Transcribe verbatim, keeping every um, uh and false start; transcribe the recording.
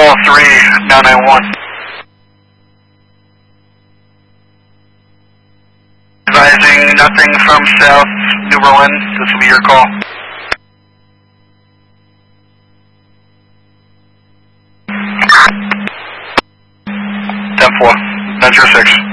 Control three, nine nine one. Advising nothing from South New Berlin. This will be your call. ten four, nine zero six.